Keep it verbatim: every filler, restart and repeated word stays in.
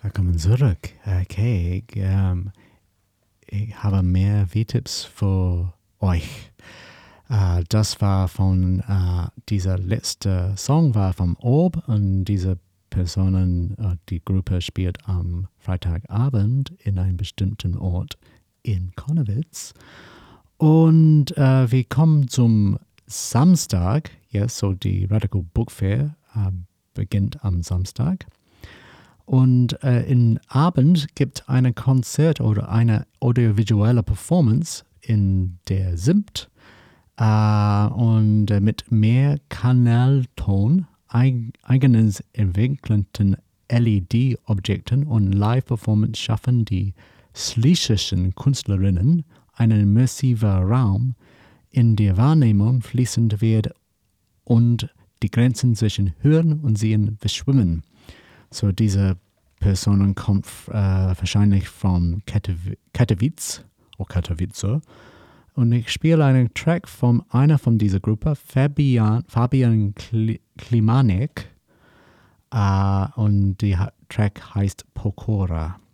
Willkommen zurück. Okay, ähm, ich habe mehr V-Tipps für euch. Äh, das war von, äh, dieser letzte Song war vom Orb und diese Personen, äh, die Gruppe spielt am Freitagabend in einem bestimmten Ort in Konnewitz. Und äh, wir kommen zum Samstag. Ja, so die Radical Book Fair äh, beginnt am Samstag. Und äh, im Abend gibt ein Konzert oder eine audiovisuelle Performance in der Simt äh, und äh, mit mehr Kanalton, eig eigenes entwickelten L E D-Objekten und Live-Performance schaffen die schlesischen Künstlerinnen einen immersiven Raum, in der Wahrnehmung fließend wird und die Grenzen zwischen Hören und Sehen verschwimmen. So, diese Person kommt äh, wahrscheinlich von Katowice oder Katowice. Und ich spiele einen Track von einer von dieser Gruppe, Fabian, Fabian Klimanek. Äh, und der Track heißt Pokora.